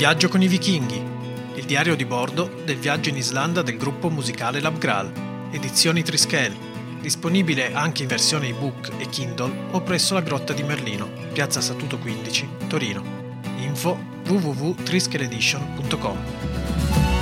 Viaggio con i vichinghi, il diario di bordo del viaggio in Islanda del gruppo musicale Labgral, edizioni Triskel, disponibile anche in versione ebook e Kindle o presso la Grotta di Merlino, Piazza Statuto 15, Torino. Info www.triskeledition.com.